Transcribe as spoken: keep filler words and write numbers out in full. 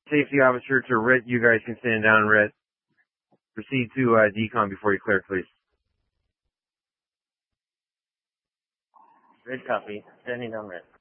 Safety officer to R I T, you guys can stand down, R I T. Proceed to uh, decon before you clear, please. R I T copy. Standing down, R I T.